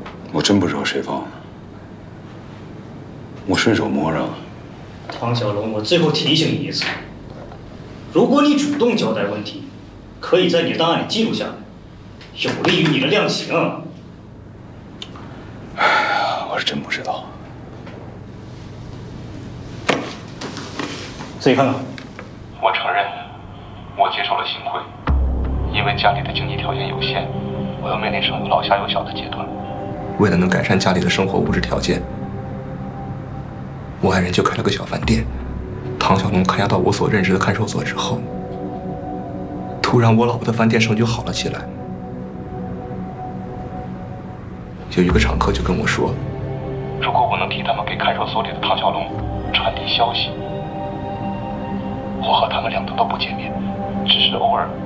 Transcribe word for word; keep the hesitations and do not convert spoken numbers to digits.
我真不知道谁放的，我顺手摸上了。 唐小龙，我最后提醒你一次，如果你主动交代问题，可以在你的档案里记录下来，有利于你的量刑。 哎呀，我是真不知道。 自己看看。 我承认，我接受了幸亏，因为家里的经济条件有限，我要面临上有老下有小的阶段。为了能改善家里的生活物质条件，我爱人就开了个小饭店。唐小龙看押到我所任职的看守所之后，突然我老婆的饭店生意就好了起来。有一个常客就跟我说，如果我能替他们给看守所里的唐小龙传递消息，我和他们两个都不见面，只是偶尔